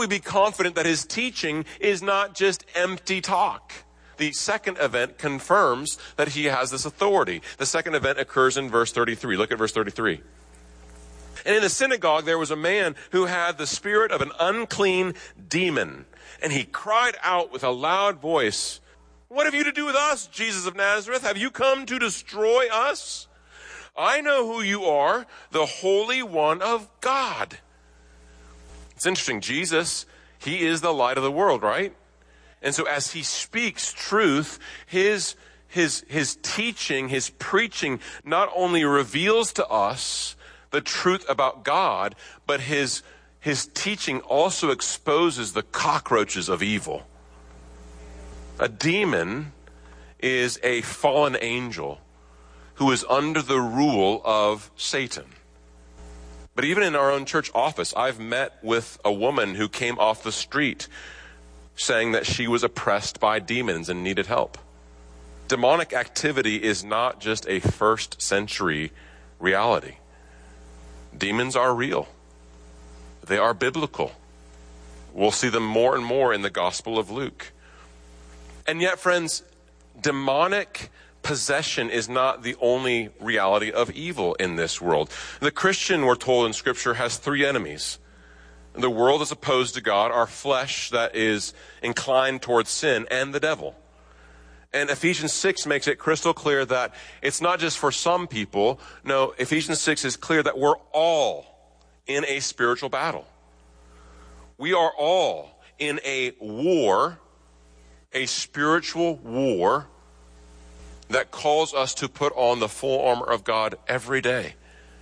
we be confident that his teaching is not just empty talk? The second event confirms that he has this authority. The second event occurs in verse 33. Look at verse 33. And in the synagogue there was a man who had the spirit of an unclean demon. And he cried out with a loud voice, "What have you to do with us, Jesus of Nazareth? Have you come to destroy us? I know who you are, the Holy One of God." It's interesting. Jesus, he is the light of the world, right? And so as he speaks truth, his teaching, his preaching not only reveals to us the truth about God, but his teaching also exposes the cockroaches of evil. A demon is a fallen angel who is under the rule of Satan. But even in our own church office, I've met with a woman who came off the street saying that she was oppressed by demons and needed help. Demonic activity is not just a first century reality. Demons are real. They are biblical. We'll see them more and more in the Gospel of Luke. And yet, friends, demonic possession is not the only reality of evil in this world. The Christian, we're told in Scripture, has three enemies. The world is opposed to God, our flesh that is inclined towards sin, and the devil. And Ephesians 6 makes it crystal clear that it's not just for some people. No, Ephesians 6 is clear that we're all in a spiritual battle. We are all in a war, a spiritual war that calls us to put on the full armor of God every day.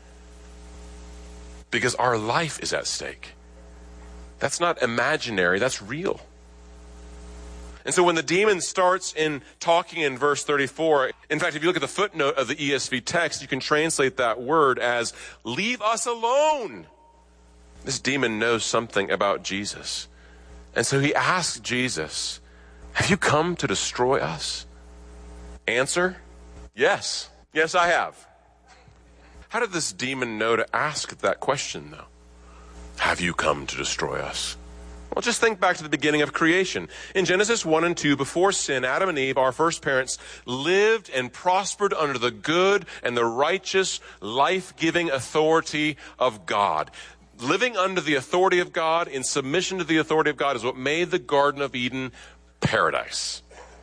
Because our life is at stake. That's not imaginary, that's real. And so when the demon starts in talking in verse 34, in fact, if you look at the footnote of the ESV text, you can translate that word as, "Leave us alone." This demon knows something about Jesus. And so he asks Jesus, "Have you come to destroy us?" Answer, yes. Yes, I have. How did this demon know to ask that question, though? Have you come to destroy us? Well, just think back to the beginning of creation. In Genesis 1 and 2, before sin, Adam and Eve, our first parents, lived and prospered under the good and the righteous, life-giving authority of God. Living under the authority of God, in submission to the authority of God, is what made the Garden of Eden paradise.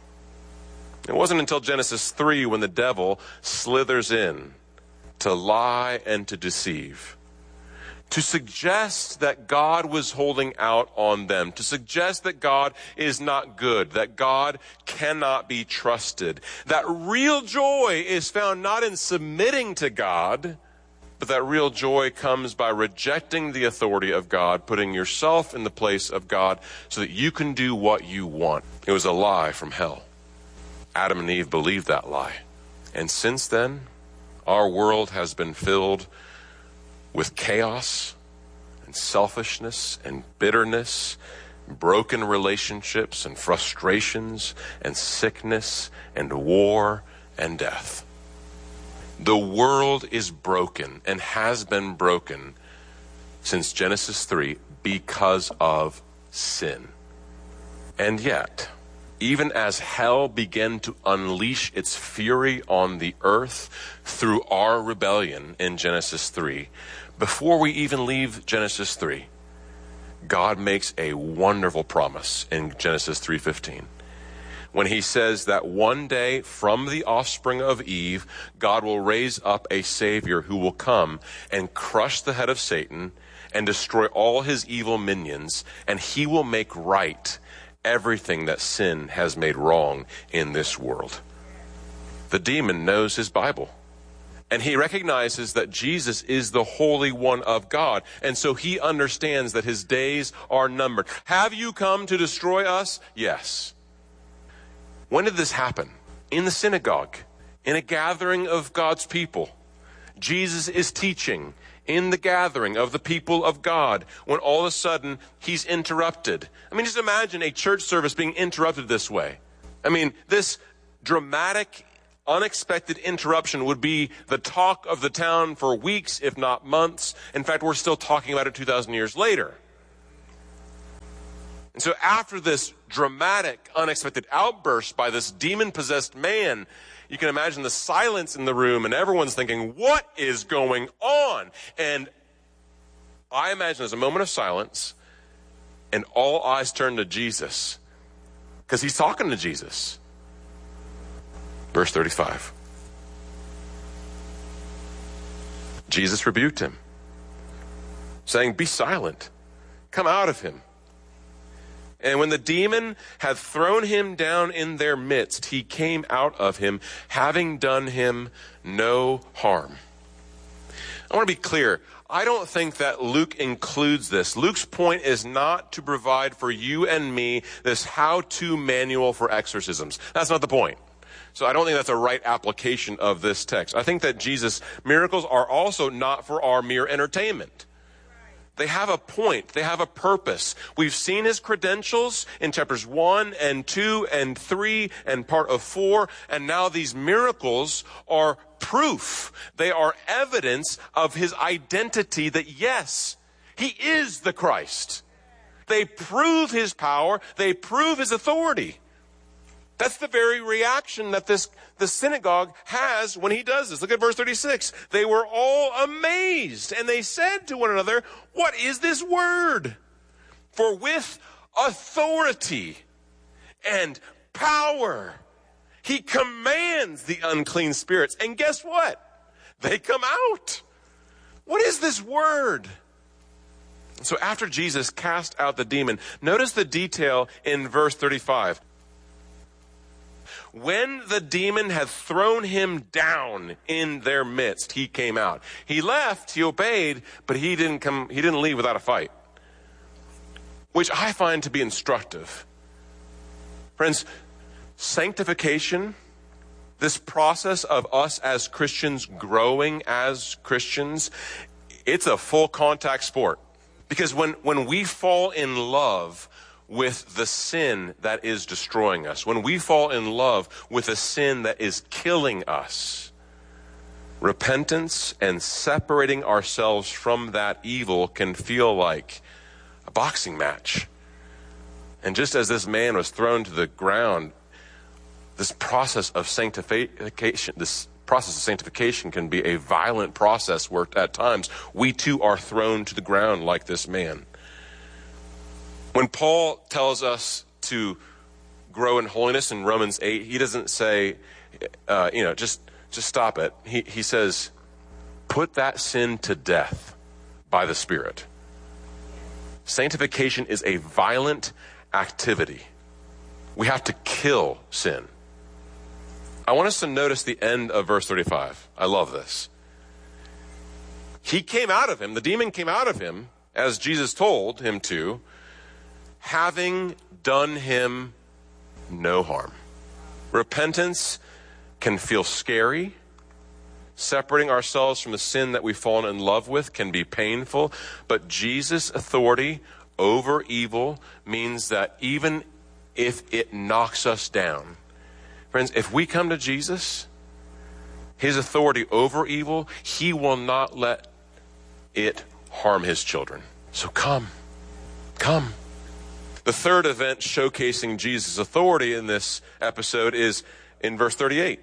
It wasn't until Genesis 3 when the devil slithers in to lie and to deceive, to suggest that God was holding out on them, to suggest that God is not good, that God cannot be trusted. That real joy is found not in submitting to God, but that real joy comes by rejecting the authority of God, putting yourself in the place of God so that you can do what you want. It was a lie from hell. Adam and Eve believed that lie. And since then, our world has been filled with chaos and selfishness and bitterness, broken relationships and frustrations and sickness and war and death. The world is broken and has been broken since Genesis 3 because of sin. And yet, even as hell began to unleash its fury on the earth through our rebellion in Genesis 3, before we even leave Genesis 3, God makes a wonderful promise in Genesis 3:15. When he says that one day from the offspring of Eve, God will raise up a Savior who will come and crush the head of Satan and destroy all his evil minions, and he will make right everything that sin has made wrong in this world. The demon knows his Bible, and he recognizes that Jesus is the Holy One of God, and so he understands that his days are numbered. Have you come to destroy us? Yes. When did this happen? In the synagogue, in a gathering of God's people. Jesus is teaching in the gathering of the people of God, when all of a sudden he's interrupted. I mean, just imagine a church service being interrupted this way. I mean, this dramatic, unexpected interruption would be the talk of the town for weeks, if not months. In fact, we're still talking about it 2,000 years later. So after this dramatic, unexpected outburst by this demon-possessed man, you can imagine the silence in the room and everyone's thinking, what is going on? And I imagine there's a moment of silence and all eyes turn to Jesus because he's talking to Jesus. Verse 35. Jesus rebuked him, saying, be silent, come out of him. And when the demon had thrown him down in their midst, he came out of him, having done him no harm. I want to be clear. I don't think that Luke includes this. Luke's point is not to provide for you and me this how-to manual for exorcisms. That's not the point. So I don't think that's a right application of this text. I think that Jesus' miracles are also not for our mere entertainment. They have a point. They have a purpose. We've seen his credentials in chapters 1 and 2 and 3 and part of 4. And now these miracles are proof. They are evidence of his identity that, yes, he is the Christ. They prove his power. They prove his authority. That's the very reaction that the synagogue has when he does this. Look at verse 36. They were all amazed, and they said to one another, what is this word? For with authority and power, he commands the unclean spirits. And guess what? They come out. What is this word? So after Jesus cast out the demon, notice the detail in verse 35. When the demon had thrown him down in their midst, he came out. He left, he obeyed, but he didn't leave without a fight. Which I find to be instructive. Friends, sanctification, this process of us as Christians growing as Christians, it's a full contact sport. Because when we fall in love with the sin that is destroying us, when we fall in love with a sin that is killing us, repentance and separating ourselves from that evil can feel like a boxing match. And just as this man was thrown to the ground, this process of sanctification can be a violent process where at times we too are thrown to the ground like this man. When Paul tells us to grow in holiness in Romans 8, he doesn't say, just stop it. He says, put that sin to death by the Spirit. Sanctification is a violent activity. We have to kill sin. I want us to notice the end of verse 35. I love this. He came out of him, the demon came out of him, as Jesus told him to, having done him no harm. Repentance can feel scary. Separating ourselves from the sin that we've fallen in love with can be painful. But Jesus' authority over evil means that even if it knocks us down, friends, if we come to Jesus, his authority over evil, he will not let it harm his children. So come. The third event showcasing Jesus' authority in this episode is in verse 38.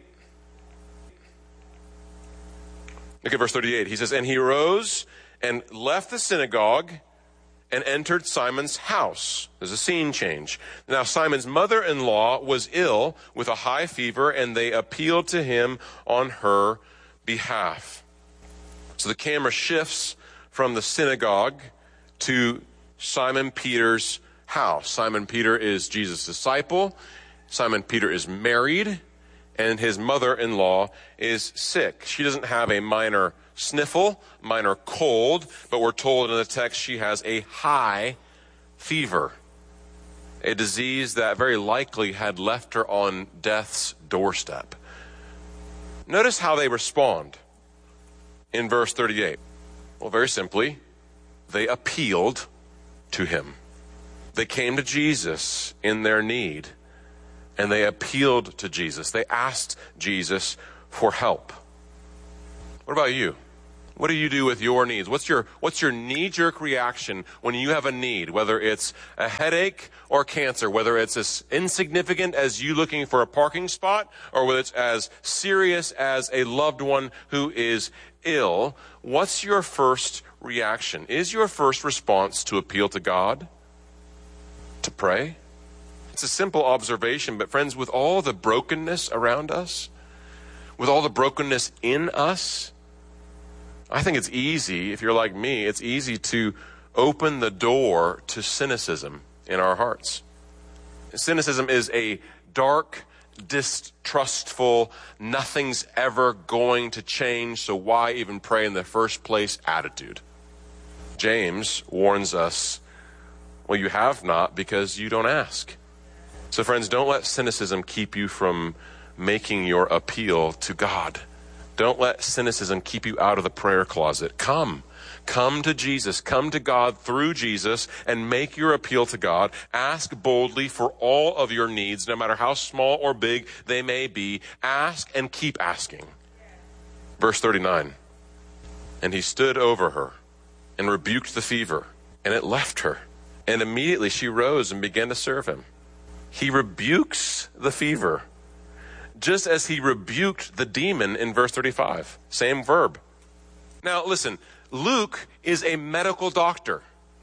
Look at verse 38. He says, and he arose and left the synagogue and entered Simon's house. There's a scene change. Now Simon's mother-in-law was ill with a high fever, and they appealed to him on her behalf. So the camera shifts from the synagogue to Simon Peter's house. Simon Peter is Jesus' disciple. Simon Peter is married, and his mother-in-law is sick. She doesn't have a minor sniffle, minor cold, but we're told in the text she has a high fever, a disease that very likely had left her on death's doorstep. Notice how they respond in verse 38. Well, very simply, they appealed to him. They came to Jesus in their need, and they appealed to Jesus. They asked Jesus for help. What about you? What do you do with your needs? What's your knee-jerk reaction when you have a need, whether it's a headache or cancer, whether it's as insignificant as you looking for a parking spot, or whether it's as serious as a loved one who is ill? What's your first reaction? Is your first response to appeal to God? To pray? It's a simple observation, but friends, with all the brokenness around us, with all the brokenness in us, I think it's easy, if you're like me, it's easy to open the door to cynicism in our hearts. Cynicism is a dark, distrustful, nothing's ever going to change, so why even pray in the first place attitude. James warns us, well, you have not because you don't ask. So friends, don't let cynicism keep you from making your appeal to God. Don't let cynicism keep you out of the prayer closet. Come to Jesus. Come to God through Jesus and make your appeal to God. Ask boldly for all of your needs, no matter how small or big they may be. Ask and keep asking. Verse 39. And he stood over her and rebuked the fever, and it left her. And immediately she rose and began to serve him. He rebukes the fever, just as he rebuked the demon in verse 35. Same verb. Now listen, Luke is a medical doctor.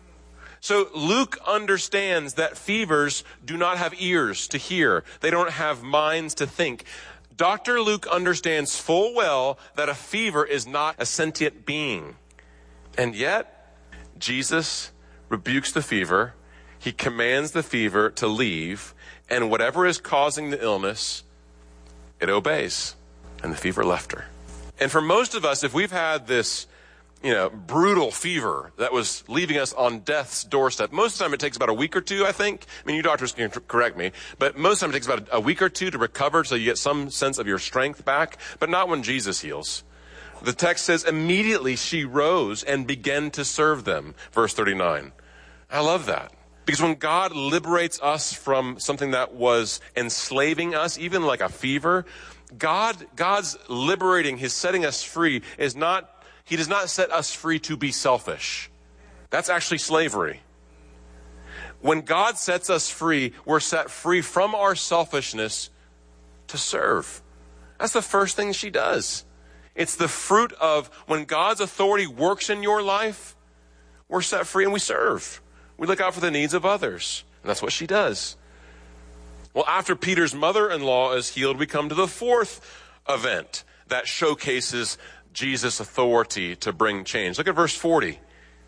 So Luke understands that fevers do not have ears to hear. They don't have minds to think. Dr. Luke understands full well that a fever is not a sentient being. And yet, Jesus rebukes the fever. He commands the fever to leave. And whatever is causing the illness, it obeys, and the fever left her. And for most of us, if we've had this, brutal fever that was leaving us on death's doorstep, most of the time it takes about a week or two, I think. I mean, you doctors can correct me, but most of the time it takes about a week or two to recover so you get some sense of your strength back, but not when Jesus heals. The text says, immediately she rose and began to serve them, verse 39. I love that. Because when God liberates us from something that was enslaving us, even like a fever, God's liberating, His setting us free is not, He does not set us free to be selfish. That's actually slavery. When God sets us free, we're set free from our selfishness to serve. That's the first thing she does. It's the fruit of when God's authority works in your life, we're set free and we serve. We look out for the needs of others. And that's what she does. Well, after Peter's mother-in-law is healed, we come to the fourth event that showcases Jesus' authority to bring change. Look at verse 40.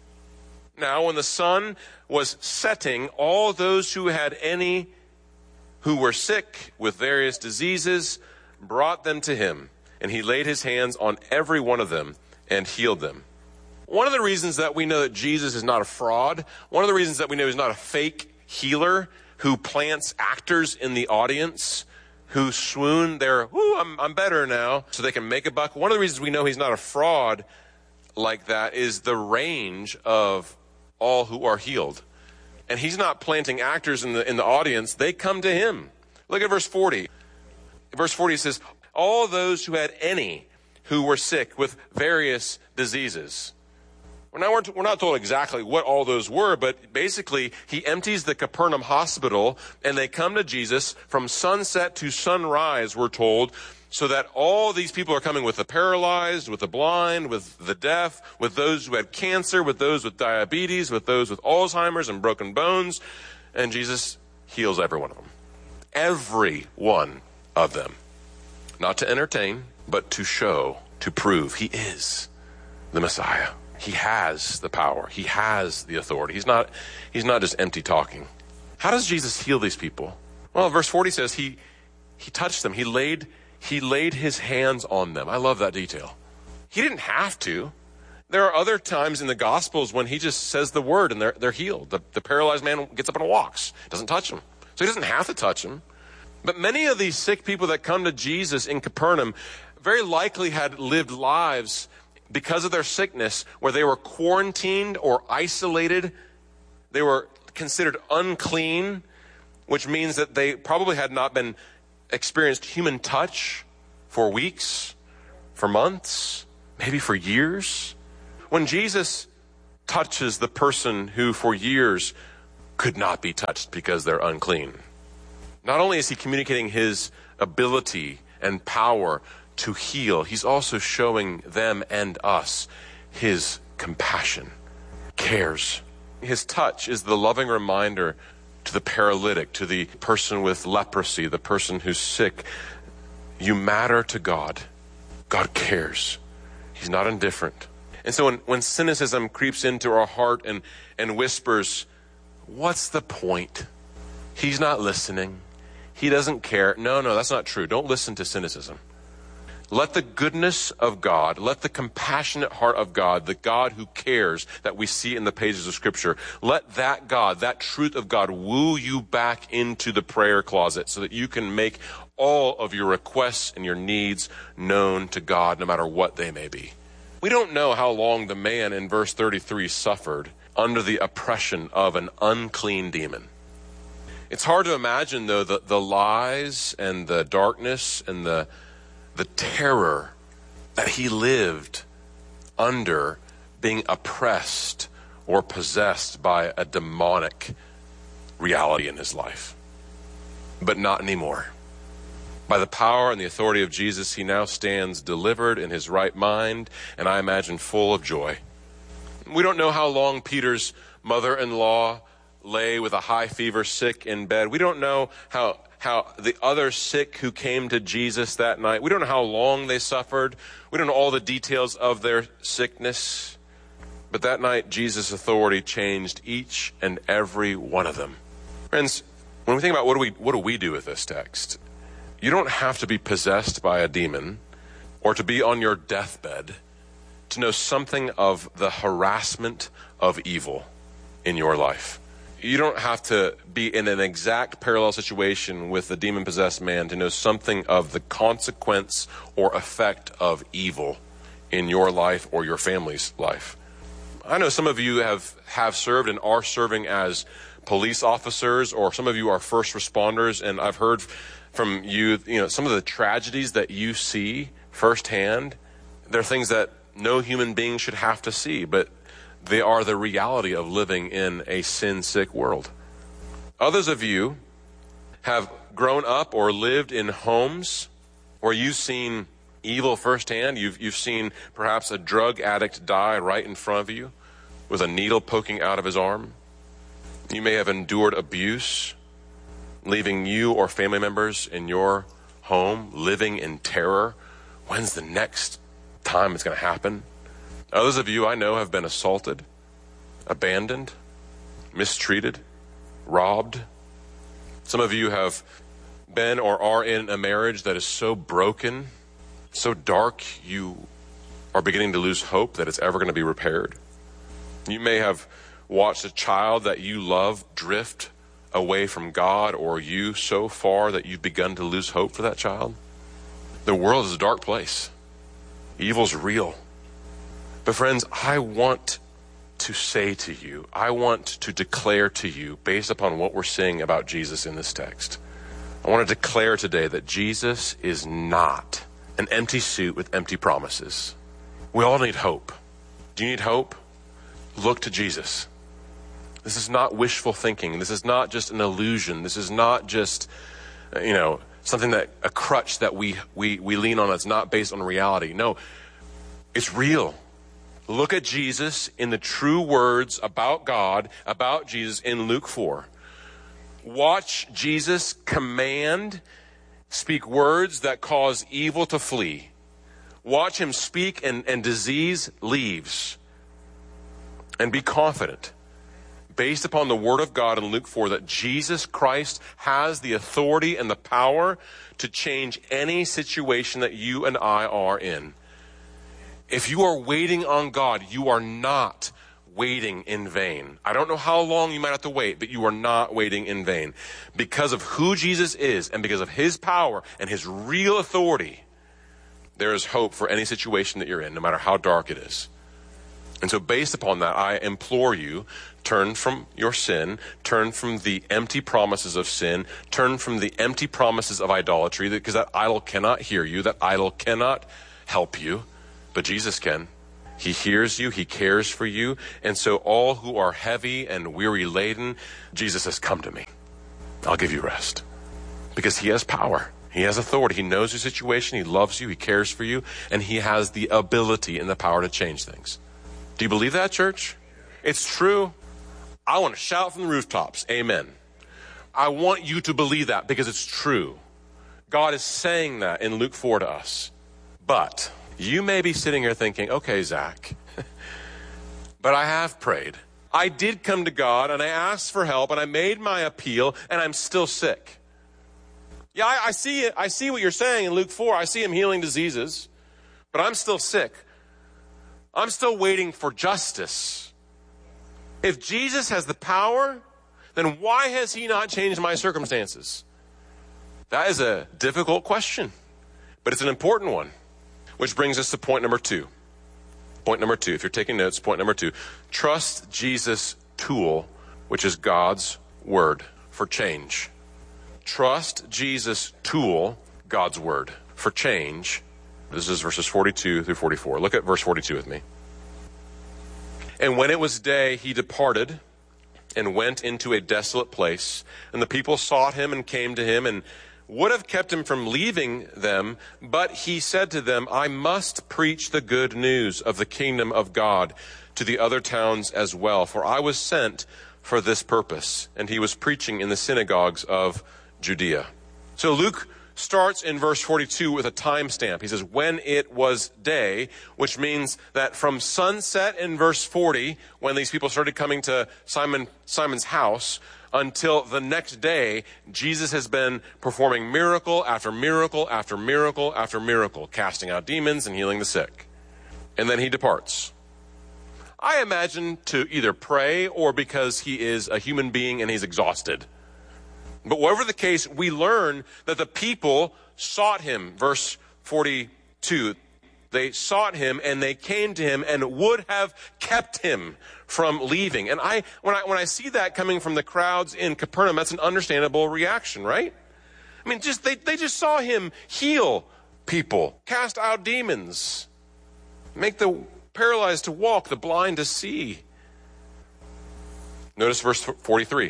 Now, when the sun was setting, all those who had any who were sick with various diseases brought them to him, and he laid his hands on every one of them and healed them. One of the reasons that we know that Jesus is not a fraud, one of the reasons that we know he's not a fake healer who plants actors in the audience who swoon their, I'm better now, so they can make a buck. One of the reasons we know he's not a fraud like that is the range of all who are healed. And he's not planting actors in the audience. They come to him. Look at verse 40. Verse 40 says, all those who had any who were sick with various diseases. We're not told exactly what all those were, but basically he empties the Capernaum hospital and they come to Jesus from sunset to sunrise, we're told, so that all these people are coming with the paralyzed, with the blind, with the deaf, with those who had cancer, with those with diabetes, with those with Alzheimer's and broken bones, and Jesus heals every one of them. Every one of them. Not to entertain, but to show, to prove he is the Messiah. He has the power. He has the authority. He's not just empty talking. How does Jesus heal these people? Well, verse 40 says he touched them. He laid his hands on them. I love that detail. He didn't have to. There are other times in the Gospels when he just says the word and they're healed. The paralyzed man gets up and walks. Doesn't touch him. So he doesn't have to touch him. But many of these sick people that come to Jesus in Capernaum very likely had lived lives because of their sickness where they were quarantined or isolated. They were considered unclean, which means that they probably had not been experienced human touch for weeks, for months, maybe for years. when Jesus touches the person who for years could not be touched because they're unclean, not only is he communicating his ability and power to heal, he's also showing them and us his compassion, cares. His touch is the loving reminder to the paralytic, to the person with leprosy, the person who's sick. You matter to God. God cares. He's not indifferent. And so when cynicism creeps into our heart and whispers, what's the point? He's not listening. He doesn't care. No, that's not true. Don't listen to cynicism. Let the goodness of God, let the compassionate heart of God, the God who cares that we see in the pages of Scripture, let that God, that truth of God, woo you back into the prayer closet so that you can make all of your requests and your needs known to God, no matter what they may be. We don't know how long the man in verse 33 suffered under the oppression of an unclean demon. It's hard to imagine, though, the lies and the darkness and the terror that he lived under being oppressed or possessed by a demonic reality in his life. But not anymore. By the power and the authority of Jesus, he now stands delivered in his right mind, and I imagine full of joy. We don't know how long Peter's mother-in-law lay with a high fever, sick in bed. We don't know how the other sick who came to Jesus that night, we don't know how long they suffered. We don't know all the details of their sickness. But that night, Jesus' authority changed each and every one of them. Friends, when we think about what do we do with this text, you don't have to be possessed by a demon or to be on your deathbed to know something of the harassment of evil in your life. You don't have to be in an exact parallel situation with the demon-possessed man to know something of the consequence or effect of evil in your life or your family's life. I know some of you have served and are serving as police officers, or some of you are first responders, and I've heard from you, some of the tragedies that you see firsthand. They're things that no human being should have to see, but they are the reality of living in a sin-sick world. Others of you have grown up or lived in homes where you've seen evil firsthand. You've seen perhaps a drug addict die right in front of you with a needle poking out of his arm. You may have endured abuse, leaving you or family members in your home living in terror. When's the next time it's going to happen? Others of you I know have been assaulted, abandoned, mistreated, robbed. Some of you have been or are in a marriage that is so broken, so dark, you are beginning to lose hope that it's ever going to be repaired. You may have watched a child that you love drift away from God, or you so far that you've begun to lose hope for that child. The world is a dark place. Evil's real. But friends, I want to say to you, I want to declare to you, based upon what we're seeing about Jesus in this text, I want to declare today that Jesus is not an empty suit with empty promises. We all need hope. Do you need hope? Look to Jesus. This is not wishful thinking. This is not just an illusion. This is not just, something that, a crutch that we lean on that's not based on reality. No, it's real. Look at Jesus in the true words about God, about Jesus in Luke 4. Watch Jesus speak words that cause evil to flee. Watch him speak and disease leaves. And be confident, based upon the word of God in Luke 4, that Jesus Christ has the authority and the power to change any situation that you and I are in. If you are waiting on God, you are not waiting in vain. I don't know how long you might have to wait, but you are not waiting in vain. Because of who Jesus is and because of his power and his real authority, there is hope for any situation that you're in, no matter how dark it is. And so based upon that, I implore you, turn from your sin, turn from the empty promises of sin, turn from the empty promises of idolatry, because that idol cannot hear you, that idol cannot help you, but Jesus can. He hears you. He cares for you. And so all who are heavy and weary laden, Jesus says, come to me. I'll give you rest. Because he has power. He has authority. He knows your situation. He loves you. He cares for you. And he has the ability and the power to change things. Do you believe that, church? It's true. I want to shout from the rooftops. Amen. I want you to believe that because it's true. God is saying that in Luke 4 to us. But you may be sitting here thinking, okay, Zach, but I have prayed. I did come to God and I asked for help and I made my appeal and I'm still sick. Yeah, I see it. I see what you're saying in Luke 4. I see him healing diseases, but I'm still sick. I'm still waiting for justice. If Jesus has the power, then why has he not changed my circumstances? That is a difficult question, but it's an important one. Which brings us to point number 2. Point number 2, if you're taking notes, point number 2. Trust Jesus' tool, which is God's word, for change. Trust Jesus' tool, God's word, for change. This is verses 42 through 44. Look at verse 42 with me. And when it was day, he departed and went into a desolate place. And the people sought him and came to him and would have kept him from leaving them, but he said to them, I must preach the good news of the kingdom of God to the other towns as well, for I was sent for this purpose. And he was preaching in the synagogues of Judea. So Luke starts in verse 42 with a timestamp. He says, when it was day, which means that from sunset in verse 40, when these people started coming to Simon's house, until the next day, Jesus has been performing miracle after miracle after miracle after miracle, casting out demons and healing the sick. And then he departs. I imagine to either pray or because he is a human being and he's exhausted. But whatever the case, we learn that the people sought him. Verse 42, they sought him and they came to him and would have kept him from leaving. And when I see that coming from the crowds in Capernaum, that's an understandable reaction, right? I mean, they just saw him heal people, cast out demons, make the paralyzed to walk, the blind to see. Notice verse 43.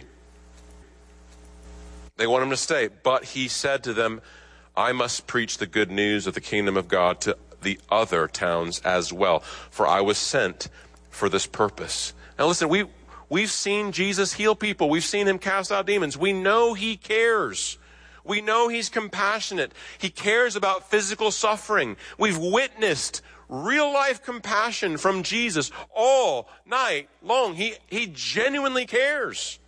They want him to stay, but he said to them, I must preach the good news of the kingdom of God to the other towns as well, for I was sent for this purpose. Now listen, we've seen Jesus heal people. We've seen him cast out demons. We know he cares. We know he's compassionate. He cares about physical suffering. We've witnessed real life compassion from Jesus all night long. He genuinely cares.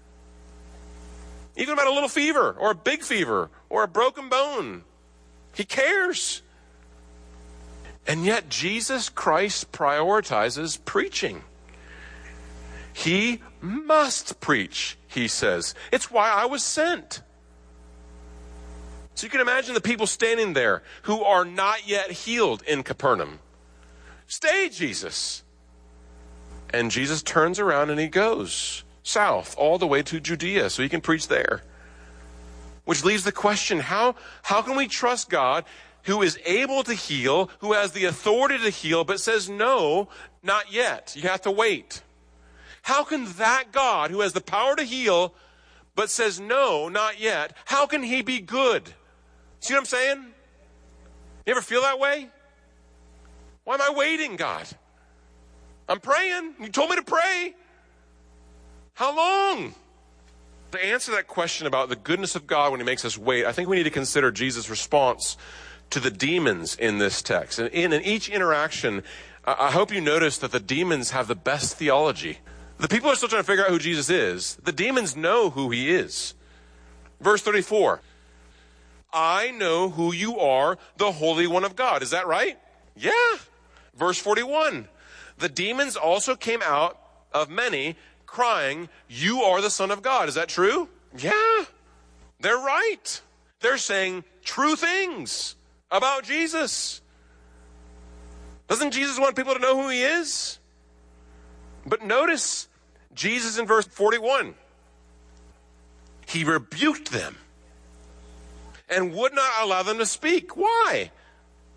Even about a little fever or a big fever or a broken bone. He cares. And yet Jesus Christ prioritizes preaching. He must preach, he says. It's why I was sent. So you can imagine the people standing there who are not yet healed in Capernaum. Stay, Jesus. And Jesus turns around and he goes south all the way to Judea so he can preach there. Which leaves the question, how can we trust God who is able to heal, who has the authority to heal, but says, no, not yet. You have to wait. How can that God who has the power to heal, but says, no, not yet, how can he be good? See what I'm saying? You ever feel that way? Why am I waiting, God? I'm praying. You told me to pray. How long? To answer that question about the goodness of God when he makes us wait, I think we need to consider Jesus' response to the demons in this text. And in each interaction, I hope you notice that the demons have the best theology. The people are still trying to figure out who Jesus is. The demons know who he is. Verse 34. I know who you are, the Holy One of God. Is that right? Yeah. Verse 41. The demons also came out of many, crying, you are the Son of God. Is that true? Yeah. They're right. They're saying true things about Jesus. Doesn't Jesus want people to know who he is? But notice Jesus in verse 41. He rebuked them and would not allow them to speak. Why?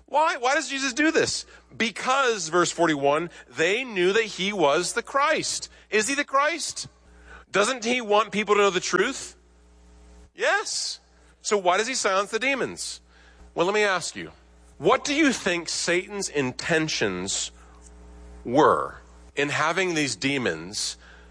Why? Why does Jesus do this? Because, verse 41, they knew that he was the Christ. Is he the Christ? Doesn't he want people to know the truth? Yes. So why does he silence the demons? Well, let me ask you, what do you think Satan's intentions were in having these demons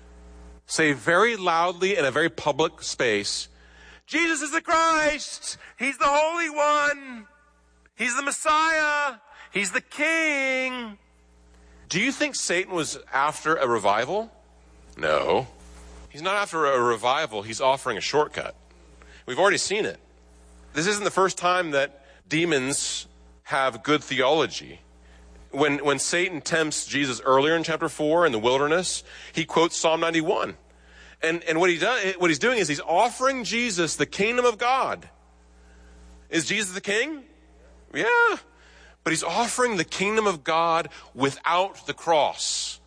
say very loudly in a very public space, Jesus is the Christ, he's the Holy One, he's the Messiah, he's the King? Do you think Satan was after a revival? No. He's not after a revival, he's offering a shortcut. We've already seen it. This isn't the first time that demons have good theology. When Satan tempts Jesus earlier in chapter 4 in the wilderness, he quotes Psalm 91. And what he's doing is he's offering Jesus the kingdom of God. Is Jesus the king? Yeah. But he's offering the kingdom of God without the cross.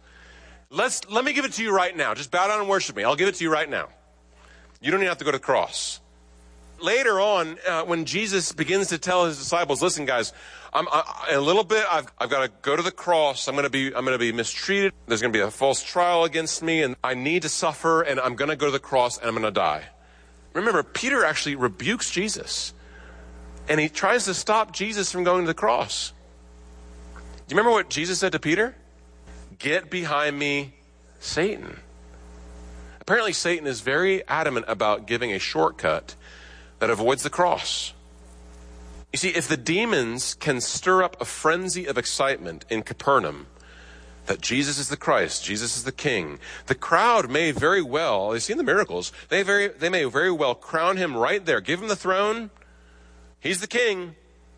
Let me give it to you right now. Just bow down and worship me. I'll give it to you right now. You don't even have to go to the cross. Later on, when Jesus begins to tell his disciples, listen, guys, in a little bit, I've got to go to the cross. I'm going to be mistreated. There's going to be a false trial against me, and I need to suffer, and I'm going to go to the cross, and I'm going to die. Remember, Peter actually rebukes Jesus, and he tries to stop Jesus from going to the cross. Do you remember what Jesus said to Peter? Get behind me, Satan. Apparently, Satan is very adamant about giving a shortcut that avoids the cross. You see, if the demons can stir up a frenzy of excitement in Capernaum that Jesus is the Christ, Jesus is the King, the crowd may very well, they've seen the miracles, they may very well crown him right there, give him the throne, he's the King,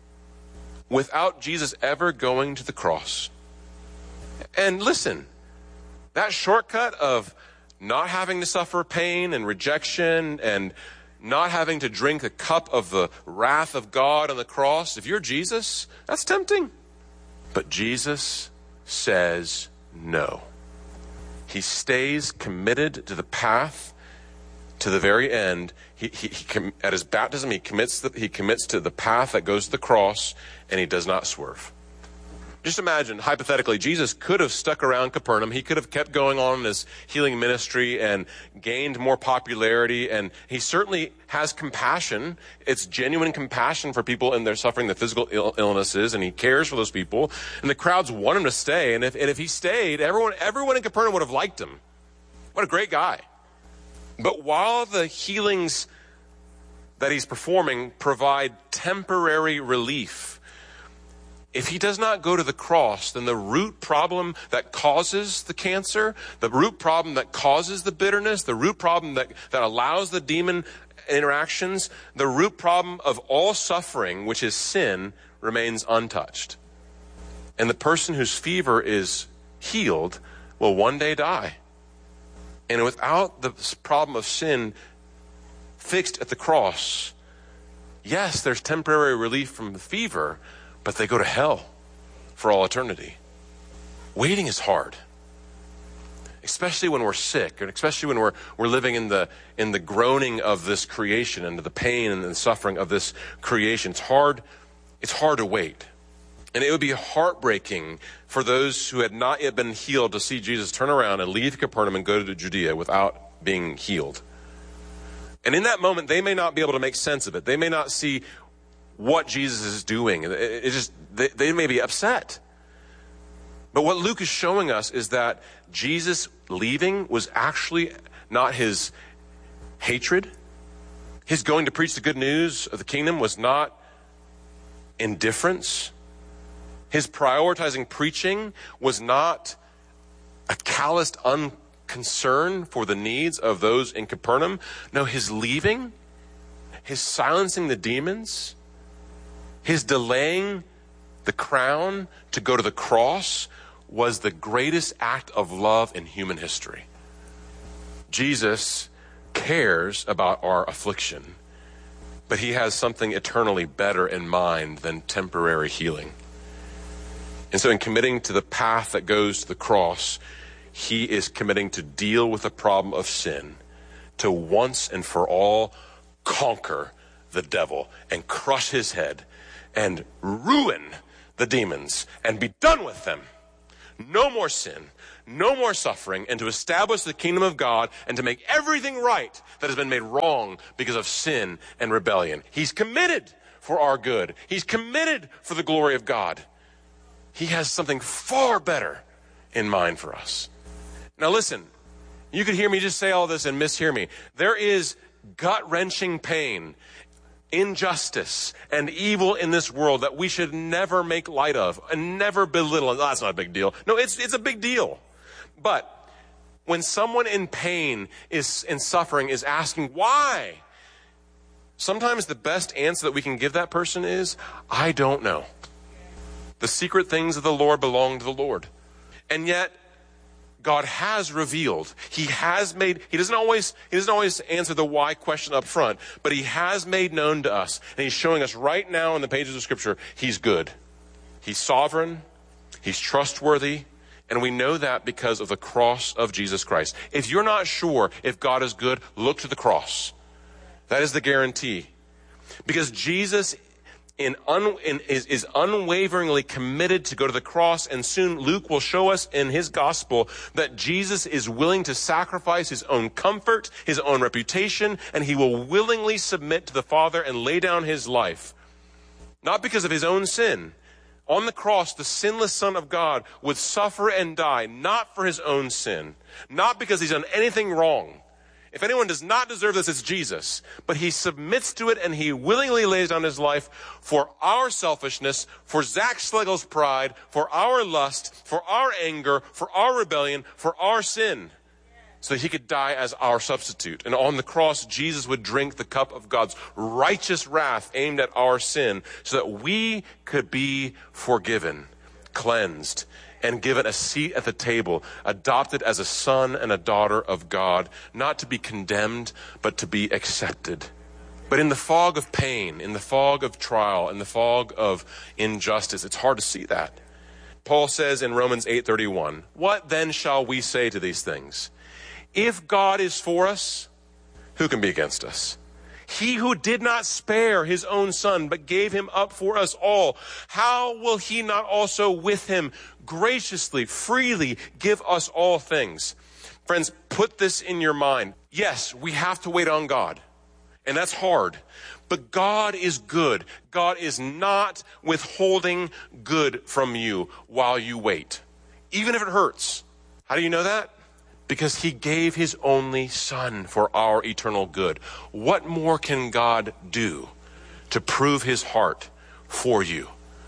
without Jesus ever going to the cross. And listen, that shortcut of not having to suffer pain and rejection and not having to drink a cup of the wrath of God on the cross, if you're Jesus, that's tempting. But Jesus says no. He stays committed to the path to the very end. At his baptism, he commits to the path that goes to the cross, and he does not swerve. Just imagine, hypothetically, Jesus could have stuck around Capernaum. He could have kept going on in his healing ministry and gained more popularity. And he certainly has compassion. It's genuine compassion for people in their suffering, the physical illnesses, and he cares for those people. And the crowds want him to stay. And if he stayed, everyone in Capernaum would have liked him. What a great guy. But while the healings that he's performing provide temporary relief, if he does not go to the cross, then the root problem that causes the cancer, the root problem that causes the bitterness, the root problem that allows the demon interactions, the root problem of all suffering, which is sin, remains untouched. And the person whose fever is healed will one day die. And without the problem of sin fixed at the cross, yes, there's temporary relief from the fever, but they go to hell for all eternity. Waiting is hard, especially when we're sick, and especially when we're living in the groaning of this creation and the pain and the suffering of this creation. It's hard to wait. And it would be heartbreaking for those who had not yet been healed to see Jesus turn around and leave Capernaum and go to Judea without being healed. And in that moment, they may not be able to make sense of it. They may not see what Jesus is doing. They may be upset. But what Luke is showing us is that Jesus leaving was actually not his hatred. His going to preach the good news of the kingdom was not indifference. His prioritizing preaching was not a calloused unconcern for the needs of those in Capernaum. No, his leaving, his silencing the demons, his delaying the crown to go to the cross was the greatest act of love in human history. Jesus cares about our affliction, but he has something eternally better in mind than temporary healing. And so in committing to the path that goes to the cross, he is committing to deal with the problem of sin, to once and for all conquer the devil and crush his head and ruin the demons and be done with them. No more sin, no more suffering, and to establish the kingdom of God and to make everything right that has been made wrong because of sin and rebellion. He's committed for our good. He's committed for the glory of God. He has something far better in mind for us. Now listen, you could hear me just say all this and mishear me. There is gut-wrenching pain, injustice, and evil in this world that we should never make light of and never belittle. And that's not a big deal. No, it's a big deal. But when someone in pain is in suffering is asking why, sometimes the best answer that we can give that person is, I don't know. The secret things of the Lord belong to the Lord. And yet, God has revealed. He doesn't always answer the why question up front, but he has made known to us. And he's showing us right now in the pages of Scripture, he's good. He's sovereign. He's trustworthy. And we know that because of the cross of Jesus Christ. If you're not sure if God is good, look to the cross. That is the guarantee. Because Jesus is unwaveringly committed to go to the cross, and soon Luke will show us in his gospel that Jesus is willing to sacrifice his own comfort, his own reputation, and he will willingly submit to the Father and lay down his life. Not because of his own sin. On the cross, the sinless Son of God would suffer and die, not for his own sin, not because he's done anything wrong. If anyone does not deserve this, it's Jesus. But he submits to it and he willingly lays down his life for our selfishness, for Zach Schlegel's pride, for our lust, for our anger, for our rebellion, for our sin. So that he could die as our substitute. And on the cross, Jesus would drink the cup of God's righteous wrath aimed at our sin so that we could be forgiven, cleansed, and given a seat at the table, adopted as a son and a daughter of God, not to be condemned, but to be accepted. But in the fog of pain, in the fog of trial, in the fog of injustice, it's hard to see that. Paul says in Romans 8:31, "What then shall we say to these things? If God is for us, who can be against us? He who did not spare his own son, but gave him up for us all, how will he not also with him graciously, freely give us all things?" Friends, put this in your mind. Yes, we have to wait on God, and that's hard. But God is good. God is not withholding good from you while you wait, even if it hurts. How do you know that? Because he gave his only son for our eternal good. What more can God do to prove his heart for you?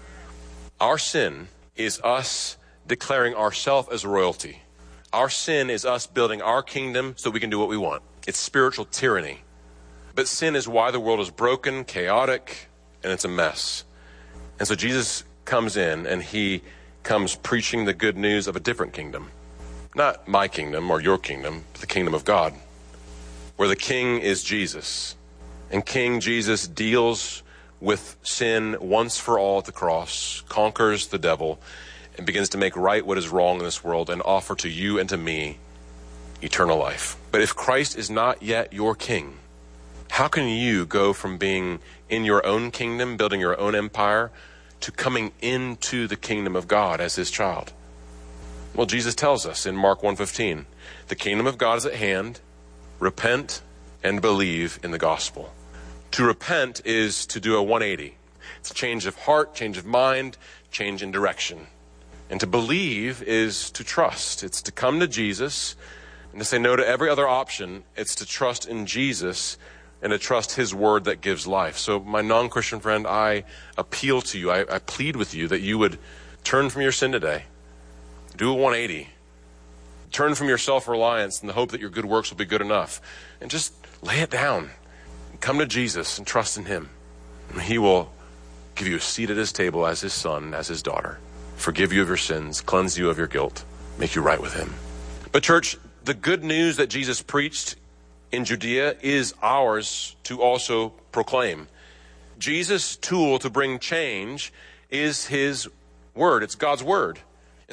Our sin is us declaring ourselves as royalty. Our sin is us building our kingdom so we can do what we want. It's spiritual tyranny. But sin is why the world is broken, chaotic, and it's a mess. And so Jesus comes in and he comes preaching the good news of a different kingdom. Not my kingdom or your kingdom, but the kingdom of God, where the king is Jesus. And King Jesus deals with sin once for all at the cross, conquers the devil, and begins to make right what is wrong in this world and offer to you and to me eternal life. But if Christ is not yet your king, how can you go from being in your own kingdom, building your own empire, to coming into the kingdom of God as his child? Well, Jesus tells us in Mark 1:15, the kingdom of God is at hand. Repent and believe in the gospel. To repent is to do a 180. It's a change of heart, change of mind, change in direction. And to believe is to trust. It's to come to Jesus and to say no to every other option. It's to trust in Jesus and to trust his word that gives life. So my non-Christian friend, I appeal to you, I plead with you that you would turn from your sin today. Do a 180. Turn from your self-reliance and the hope that your good works will be good enough. And just lay it down. Come to Jesus and trust in him. And he will give you a seat at his table as his son, as his daughter. Forgive you of your sins, cleanse you of your guilt, make you right with him. But church, the good news that Jesus preached in Judea is ours to also proclaim. Jesus' tool to bring change is his word. It's God's word. And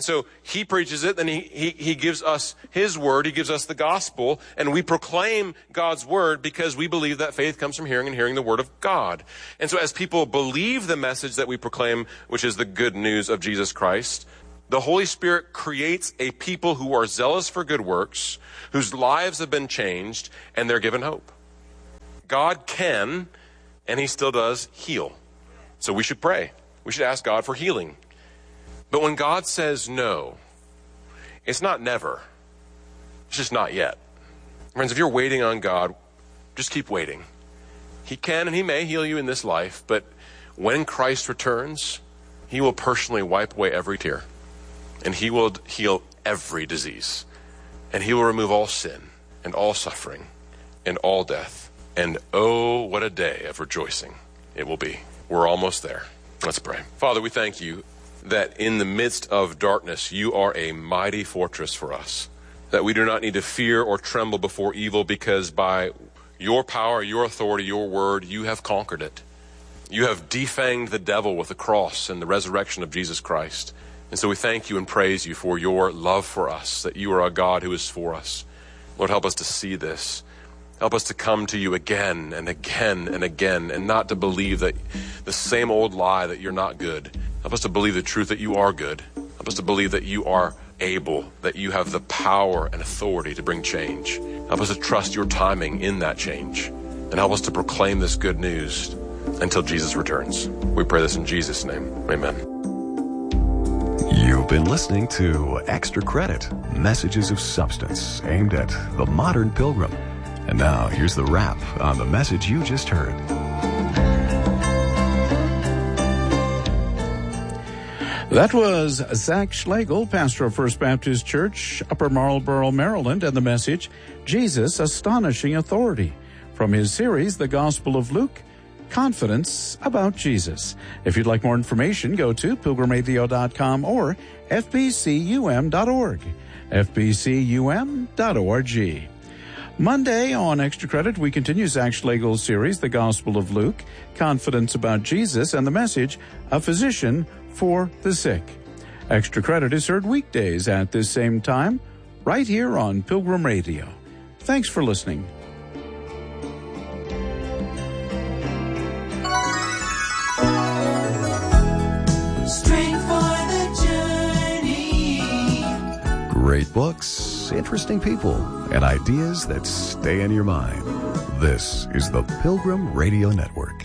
And so he preaches it, then he gives us his word, he gives us the gospel, and we proclaim God's word because we believe that faith comes from hearing and hearing the word of God. And so as people believe the message that we proclaim, which is the good news of Jesus Christ, the Holy Spirit creates a people who are zealous for good works, whose lives have been changed, and they're given hope. God can, and he still does, heal. So we should pray. We should ask God for healing. But when God says no, it's not never. It's just not yet. Friends, if you're waiting on God, just keep waiting. He can and he may heal you in this life, but when Christ returns, he will personally wipe away every tear. And he will heal every disease. And he will remove all sin and all suffering and all death. And oh, what a day of rejoicing it will be. We're almost there. Let's pray. Father, we thank you that in the midst of darkness, you are a mighty fortress for us. That we do not need to fear or tremble before evil because by your power, your authority, your word, you have conquered it. You have defanged the devil with the cross and the resurrection of Jesus Christ. And so we thank you and praise you for your love for us, that you are a God who is for us. Lord, help us to see this. Help us to come to you again and again and again and not to believe that the same old lie that you're not good. Help us to believe the truth that you are good. Help us to believe that you are able, that you have the power and authority to bring change. Help us to trust your timing in that change. And help us to proclaim this good news until Jesus returns. We pray this in Jesus' name. Amen. You've been listening to Extra Credit, messages of substance aimed at the modern pilgrim. And now here's the wrap on the message you just heard. That was Zach Schlegel, pastor of First Baptist Church, Upper Marlboro, Maryland, and the message, Jesus, Astonishing Authority, from his series, The Gospel of Luke, Confidence About Jesus. If you'd like more information, go to pilgrimradio.com or fbcum.org, fbcum.org. Monday on Extra Credit, we continue Zach Schlegel's series, The Gospel of Luke, Confidence About Jesus, and the message, A Physician for the Sick. Extra Credit is heard weekdays at this same time, right here on Pilgrim Radio. Thanks for listening. Strength for the journey. Great books, interesting people, and ideas that stay in your mind. This is the Pilgrim Radio Network.